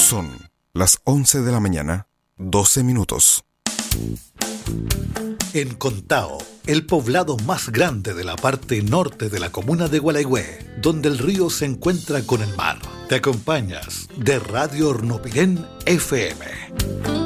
Son las 11 de la mañana, 12 minutos. En Contao, el poblado más grande de la parte norte de la comuna de Gualeguay, donde el río se encuentra con el mar, te acompañas de Radio Hornopirén FM.